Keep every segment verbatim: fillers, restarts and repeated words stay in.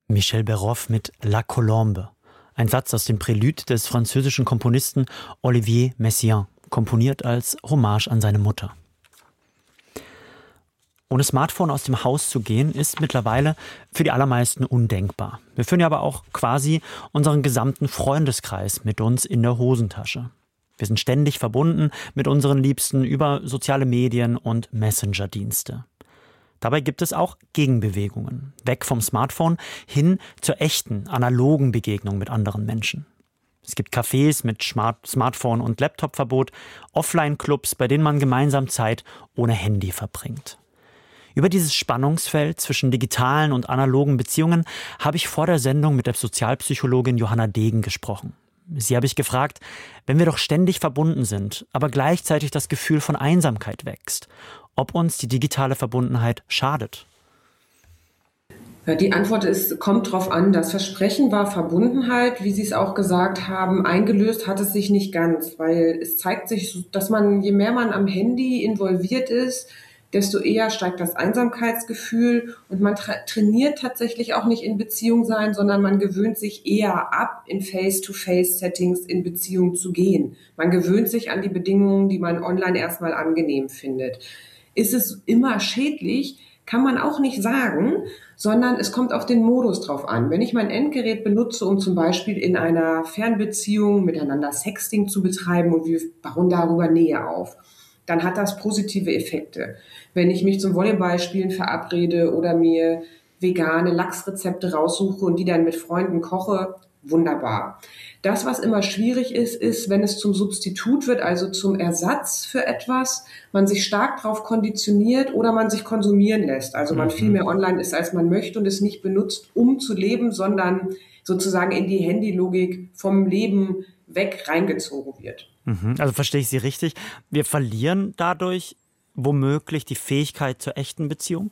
Michel Béroff mit La Colombe. Ein Satz aus dem Prélude des französischen Komponisten Olivier Messiaen, komponiert als Hommage an seine Mutter. Ohne Smartphone aus dem Haus zu gehen, ist mittlerweile für die allermeisten undenkbar. Wir führen ja aber auch quasi unseren gesamten Freundeskreis mit uns in der Hosentasche. Wir sind ständig verbunden mit unseren Liebsten über soziale Medien und Messenger-Dienste. Dabei gibt es auch Gegenbewegungen. Weg vom Smartphone hin zur echten, analogen Begegnung mit anderen Menschen. Es gibt Cafés mit Smart- Smartphone- und Laptop-Verbot, Offline-Clubs, bei denen man gemeinsam Zeit ohne Handy verbringt. Über dieses Spannungsfeld zwischen digitalen und analogen Beziehungen habe ich vor der Sendung mit der Sozialpsychologin Johanna Degen gesprochen. Sie habe ich gefragt, wenn wir doch ständig verbunden sind, aber gleichzeitig das Gefühl von Einsamkeit wächst, ob uns die digitale Verbundenheit schadet. Ja, die Antwort ist, kommt drauf an. Das Versprechen war Verbundenheit, wie Sie es auch gesagt haben. Eingelöst hat es sich nicht ganz, weil es zeigt sich, dass man, je mehr man am Handy involviert ist, desto eher steigt das Einsamkeitsgefühl und man tra- trainiert tatsächlich auch nicht in Beziehung sein, sondern man gewöhnt sich eher ab, in Face-to-Face-Settings in Beziehung zu gehen. Man gewöhnt sich an die Bedingungen, die man online erstmal angenehm findet. Ist es immer schädlich? Kann man auch nicht sagen, sondern es kommt auf den Modus drauf an. Wenn ich mein Endgerät benutze, um zum Beispiel in einer Fernbeziehung miteinander Sexting zu betreiben und wir bauen darüber Nähe auf, dann hat das positive Effekte. Wenn ich mich zum Volleyballspielen verabrede oder mir vegane Lachsrezepte raussuche und die dann mit Freunden koche, wunderbar. Das, was immer schwierig ist, ist, wenn es zum Substitut wird, also zum Ersatz für etwas, man sich stark darauf konditioniert oder man sich konsumieren lässt. Also man Mhm. viel mehr online ist, als man möchte und es nicht benutzt, um zu leben, sondern sozusagen in die Handylogik vom Leben weg reingezogen wird. Mhm. Also verstehe ich Sie richtig. Wir verlieren dadurch womöglich die Fähigkeit zur echten Beziehung?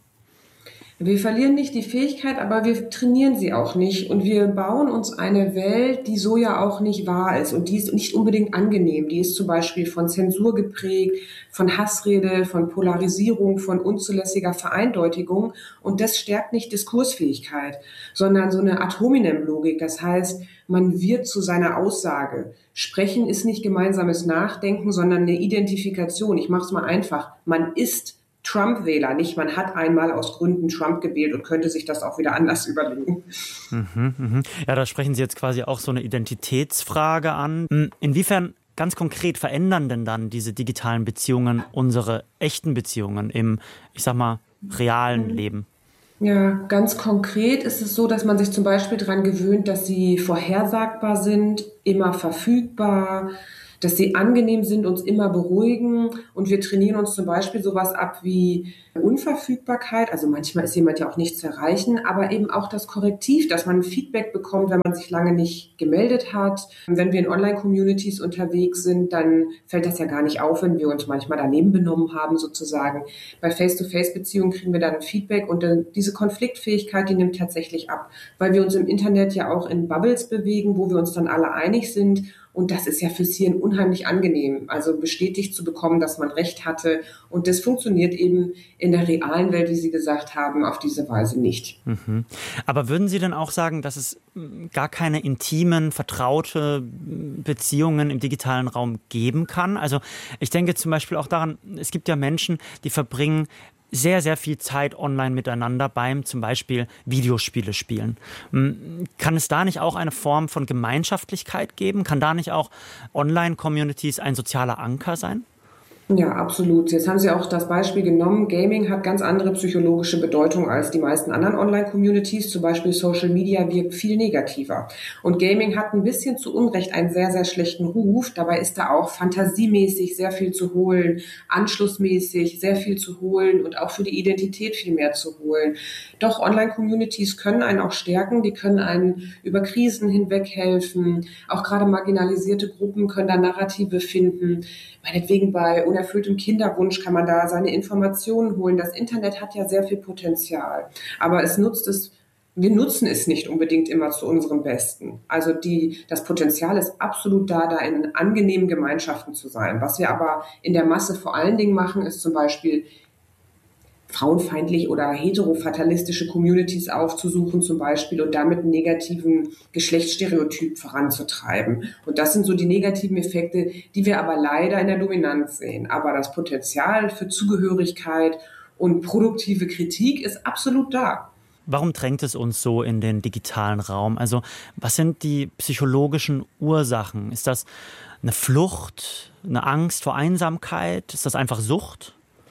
Wir verlieren nicht die Fähigkeit, aber wir trainieren sie auch nicht. Und wir bauen uns eine Welt, die so ja auch nicht wahr ist. Und die ist nicht unbedingt angenehm. Die ist zum Beispiel von Zensur geprägt, von Hassrede, von Polarisierung, von unzulässiger Vereindeutigung. Und das stärkt nicht Diskursfähigkeit, sondern so eine Ad hominem-Logik. Das heißt, man wird zu seiner Aussage. Sprechen ist nicht gemeinsames Nachdenken, sondern eine Identifikation. Ich mache es mal einfach. Man ist Trump-Wähler, nicht man hat einmal aus Gründen Trump gewählt und könnte sich das auch wieder anders überlegen. Mhm, mhm. Ja, da sprechen Sie jetzt quasi auch so eine Identitätsfrage an. Inwiefern ganz konkret verändern denn dann diese digitalen Beziehungen unsere echten Beziehungen im, ich sag mal, realen Leben? Ja, ganz konkret ist es so, dass man sich zum Beispiel daran gewöhnt, dass sie vorhersagbar sind, immer verfügbar, dass sie angenehm sind, uns immer beruhigen und wir trainieren uns zum Beispiel sowas ab wie Unverfügbarkeit, also manchmal ist jemand ja auch nicht zu erreichen, aber eben auch das Korrektiv, dass man Feedback bekommt, wenn man sich lange nicht gemeldet hat. Wenn wir in Online-Communities unterwegs sind, dann fällt das ja gar nicht auf, wenn wir uns manchmal daneben benommen haben sozusagen. Bei Face-to-Face-Beziehungen kriegen wir dann Feedback und diese Konfliktfähigkeit, die nimmt tatsächlich ab, weil wir uns im Internet ja auch in Bubbles bewegen, wo wir uns dann alle einig sind. Und das ist ja fürs Hirn unheimlich angenehm, also bestätigt zu bekommen, dass man Recht hatte. Und das funktioniert eben in der realen Welt, wie Sie gesagt haben, auf diese Weise nicht. Mhm. Aber würden Sie denn auch sagen, dass es gar keine intimen, vertraute Beziehungen im digitalen Raum geben kann? Also ich denke zum Beispiel auch daran, es gibt ja Menschen, die verbringen sehr, sehr viel Zeit online miteinander beim zum Beispiel Videospiele spielen. Kann es da nicht auch eine Form von Gemeinschaftlichkeit geben? Kann da nicht auch Online-Communities ein sozialer Anker sein? Ja, absolut. Jetzt haben Sie auch das Beispiel genommen. Gaming hat ganz andere psychologische Bedeutung als die meisten anderen Online-Communities. Zum Beispiel Social Media wirkt viel negativer. Und Gaming hat ein bisschen zu Unrecht einen sehr, sehr schlechten Ruf. Dabei ist da auch fantasiemäßig sehr viel zu holen, anschlussmäßig sehr viel zu holen und auch für die Identität viel mehr zu holen. Doch Online-Communities können einen auch stärken. Die können einen über Krisen hinweg helfen. Auch gerade marginalisierte Gruppen können da Narrative finden. Meinetwegen bei unerfülltem Kinderwunsch kann man da seine Informationen holen. Das Internet hat ja sehr viel Potenzial, aber es nutzt es, wir nutzen es nicht unbedingt immer zu unserem Besten. Also die, das Potenzial ist absolut da, da in angenehmen Gemeinschaften zu sein. Was wir aber in der Masse vor allen Dingen machen, ist zum Beispiel frauenfeindlich oder heterofatalistische Communities aufzusuchen zum Beispiel und damit einen negativen Geschlechtsstereotyp voranzutreiben. Und das sind so die negativen Effekte, die wir aber leider in der Dominanz sehen. Aber das Potenzial für Zugehörigkeit und produktive Kritik ist absolut da. Warum drängt es uns so in den digitalen Raum? Also was sind die psychologischen Ursachen? Ist das eine Flucht, eine Angst vor Einsamkeit? Ist das einfach Sucht?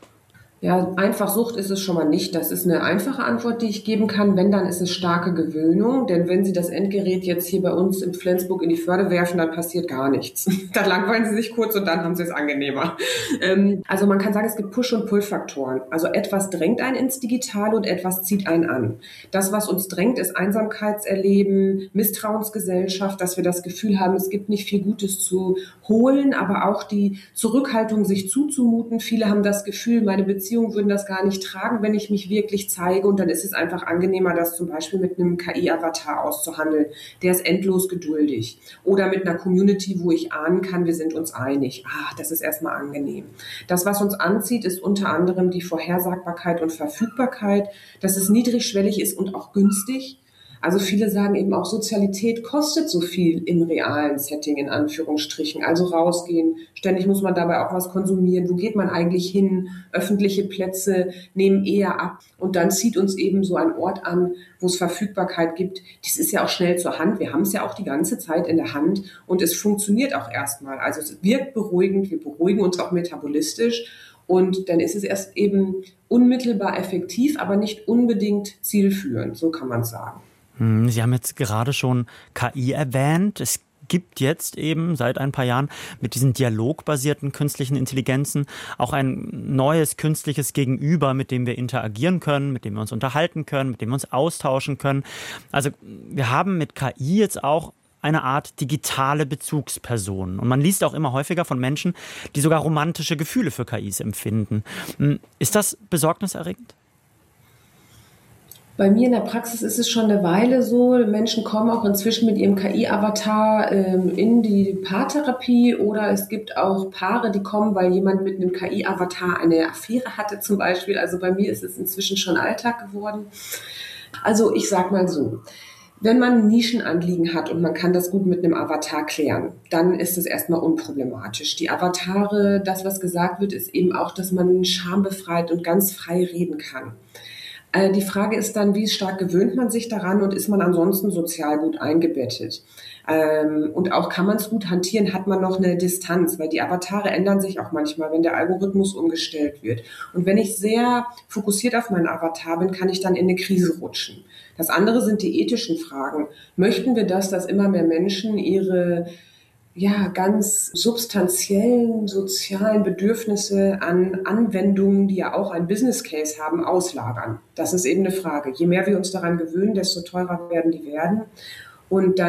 Ja, einfach Sucht ist es schon mal nicht. Das ist eine einfache Antwort, die ich geben kann. Wenn, dann ist es starke Gewöhnung. Denn wenn Sie das Endgerät jetzt hier bei uns in Flensburg in die Förde werfen, dann passiert gar nichts. Dann langweilen Sie sich kurz und dann haben Sie es angenehmer. Ähm, also man kann sagen, es gibt Push- und Pull-Faktoren. Also etwas drängt einen ins Digitale und etwas zieht einen an. Das, was uns drängt, ist Einsamkeitserleben, Misstrauensgesellschaft, dass wir das Gefühl haben, es gibt nicht viel Gutes zu holen, aber auch die Zurückhaltung, sich zuzumuten. Viele haben das Gefühl, meine Beziehung würden das gar nicht tragen, wenn ich mich wirklich zeige. Und dann ist es einfach angenehmer, das zum Beispiel mit einem K I-Avatar auszuhandeln. Der ist endlos geduldig. Oder mit einer Community, wo ich ahnen kann, wir sind uns einig. Ah, das ist erstmal angenehm. Das, was uns anzieht, ist unter anderem die Vorhersagbarkeit und Verfügbarkeit, dass es niedrigschwellig ist und auch günstig. Also viele sagen eben auch, Sozialität kostet so viel im realen Setting, in Anführungsstrichen. Also rausgehen, ständig muss man dabei auch was konsumieren. Wo geht man eigentlich hin? Öffentliche Plätze nehmen eher ab. Und dann zieht uns eben so ein Ort an, wo es Verfügbarkeit gibt. Das ist ja auch schnell zur Hand. Wir haben es ja auch die ganze Zeit in der Hand und es funktioniert auch erstmal. Also es wirkt beruhigend, wir beruhigen uns auch metabolistisch. Und dann ist es erst eben unmittelbar effektiv, aber nicht unbedingt zielführend, so kann man es sagen. Sie haben jetzt gerade schon K I erwähnt. Es gibt jetzt eben seit ein paar Jahren mit diesen dialogbasierten künstlichen Intelligenzen auch ein neues künstliches Gegenüber, mit dem wir interagieren können, mit dem wir uns unterhalten können, mit dem wir uns austauschen können. Also wir haben mit K I jetzt auch eine Art digitale Bezugsperson. Und man liest auch immer häufiger von Menschen, die sogar romantische Gefühle für K Is empfinden. Ist das besorgniserregend? Bei mir in der Praxis ist es schon eine Weile so, Menschen kommen auch inzwischen mit ihrem K I-Avatar ähm, in die Paartherapie oder es gibt auch Paare, die kommen, weil jemand mit einem K I-Avatar eine Affäre hatte zum Beispiel. Also bei mir ist es inzwischen schon Alltag geworden. Also ich sag mal so, wenn man ein Nischenanliegen hat und man kann das gut mit einem Avatar klären, dann ist es erstmal unproblematisch. Die Avatare, das was gesagt wird, ist eben auch, dass man schambefreit und ganz frei reden kann. Die Frage ist dann, wie stark gewöhnt man sich daran und ist man ansonsten sozial gut eingebettet? Und auch kann man es gut hantieren, hat man noch eine Distanz, weil die Avatare ändern sich auch manchmal, wenn der Algorithmus umgestellt wird. Und wenn ich sehr fokussiert auf meinen Avatar bin, kann ich dann in eine Krise rutschen. Das andere sind die ethischen Fragen. Möchten wir das, dass immer mehr Menschen ihre ja, ganz substanziellen sozialen Bedürfnisse an Anwendungen, die ja auch ein Business Case haben, auslagern? Das ist eben eine Frage. Je mehr wir uns daran gewöhnen, desto teurer werden die werden. Und dann